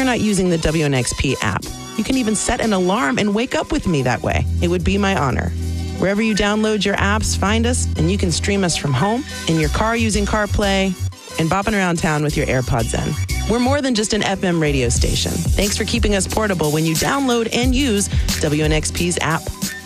you're not using the WNXP app. You can even set an alarm and wake up with me that way. It would be my honor. Wherever you download your apps, find us, and you can stream us from home, in your car using CarPlay, and bopping around town with your AirPods in. We're more than just an FM radio station. Thanks for keeping us portable when you download and use WNXP's app.